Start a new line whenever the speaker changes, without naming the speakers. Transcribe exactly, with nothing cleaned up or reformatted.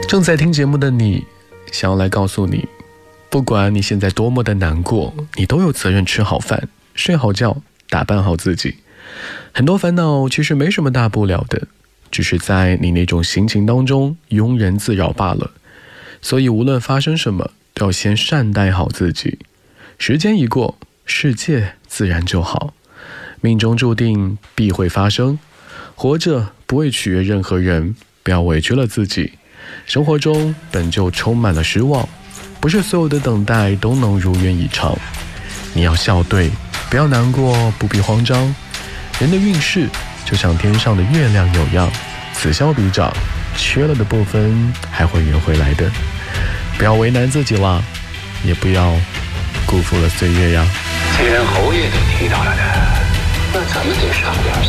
正在听节目的你，想要来告诉你，不管你现在多么的难过，你都有责任吃好饭、睡好觉、打扮好自己。很多烦恼其实没什么大不了的，只是在你那种心情当中庸人自扰罢了。所以无论发生什么，都要先善待好自己。时间一过，世界自然就好。命中注定必会发生，活着不为取悦任何人，不要委屈了自己。生活中本就充满了失望，不是所有的等待都能如愿以偿。你要笑对，不要难过，不必慌张。人的运势就像天上的月亮有样，此消彼长，缺了的部分还会圆回来的。不要为难自己了，也不要辜负了岁月呀。
既然侯爷都提到了的，那咱们得上点